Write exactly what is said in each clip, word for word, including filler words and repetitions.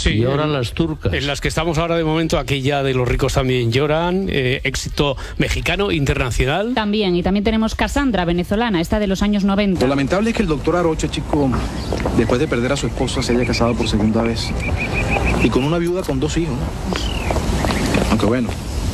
Sí, lloran las turcas. En las que estamos ahora de momento, aquella de Los ricos también lloran, eh, éxito mexicano, internacional. También, y también tenemos Cassandra, venezolana, esta de los años noventa. Lo lamentable es que el doctor Arocha, chico, después de perder a su esposa, se haya casado por segunda vez. Y con una viuda con dos hijos. Aunque bueno,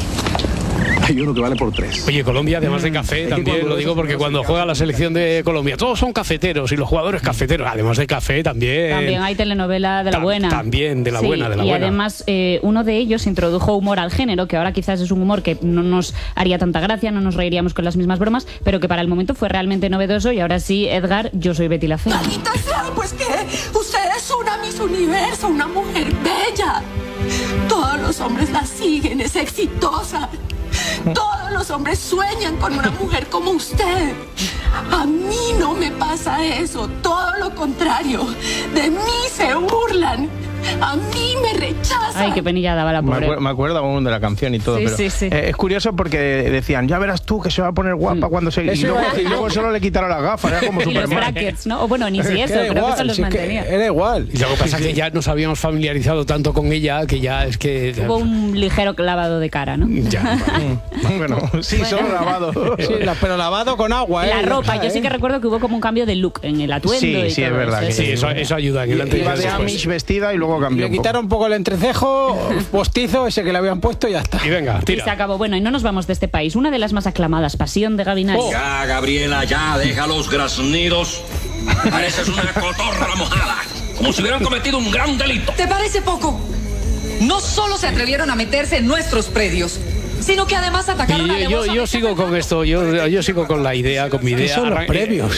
hay uno que vale por tres. Oye, Colombia, además de café, también lo digo porque cuando juega la selección de Colombia, todos son cafeteros y los jugadores cafeteros, además de café también. También hay telenovela de la buena. También, de la sí, buena, de la y buena. Y además, eh, uno de ellos introdujo humor al género, que ahora quizás es un humor que no nos haría tanta gracia, no nos reiríamos con las mismas bromas, pero que para el momento fue realmente novedoso. Y ahora sí, Edgar, yo soy Betty la Fea. Maldita sea, pues que usted es una Miss Universo, una mujer bella. Todos los hombres la siguen, es exitosa. Todos los hombres sueñan con una mujer como usted. A mí no me pasa eso, todo lo contrario. De mí se burlan. A mí me rechazan. Ay, qué penilla daba la pobre. Me, acuer me acuerdo aún de la canción y todo, sí, pero sí, sí. Eh, es curioso porque decían, ya verás tú que se va a poner guapa mm. cuando se... Y luego, y luego solo le quitaron las gafas, era como y Superman. los brackets, ¿no? O bueno, ni si eso, creo igual, que eso los si mantenía. Era igual. Y lo que pasa es que ya nos habíamos familiarizado tanto con ella que ya es que... Hubo un ligero lavado de cara, ¿no? Ya, bueno, sí, bueno. Solo lavado. Sí, la, pero lavado con agua, ¿eh? La ropa, yo sí que recuerdo que hubo como un cambio de look en el atuendo. Sí, y sí, todo es verdad. eso. Que sí, eso, eso ayuda. En el antes Iba de Amish vestida y luego cambió. Le quitaron un poco el entrecejo postizo, ese que le habían puesto y ya está. Y venga, tira. Y se acabó. Bueno, y no nos vamos de este país. Una de las más aclamadas, Pasión de Gavilanes. Oh. Ya, Gabriela, ya, deja los graznidos. Pareces una cotorra mojada, como si hubieran cometido un gran delito. ¿Te parece poco? No solo se atrevieron a meterse en nuestros predios, sino que además atacaron yo, a yo, yo sigo con esto, yo, yo sigo con la idea, con mi idea. ¿Qué son los previos?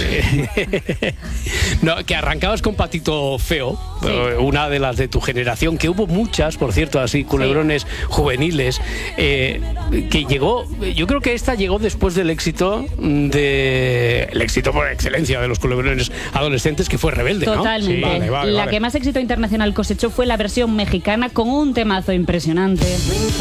No, que arrancabas con Patito Feo, sí. Una de las de tu generación, que hubo muchas, por cierto, así, culebrones sí. juveniles, eh, que llegó, yo creo que esta llegó después del éxito, de el éxito por excelencia de los culebrones adolescentes, que fue Rebelde, Totalmente. ¿no? Sí, vale, vale, la vale. que más éxito internacional cosechó fue la versión mexicana con un temazo impresionante.